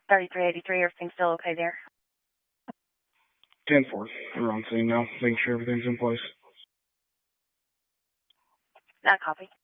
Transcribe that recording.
3383, everything's still okay there? 10-4. We're on scene now, making sure everything's in place. Not copy.